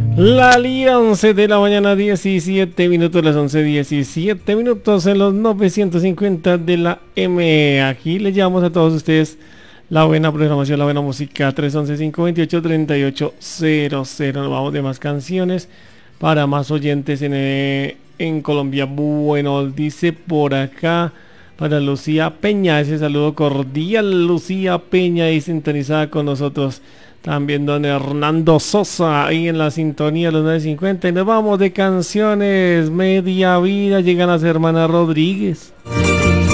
La 11 de la mañana, 17 minutos, las 11:17 en los 950 de la M. Aquí les llevamos a todos ustedes la buena programación, la buena música. 311-528-3800. Nos vamos de más canciones para más oyentes en Colombia. Bueno, dice por acá para Lucía Peña, ese saludo cordial. Lucía Peña y sintonizada con nosotros. También don Hernando Sosa ahí en la sintonía de los 950. Y nos vamos de canciones. Media vida llegan las hermanas Rodríguez.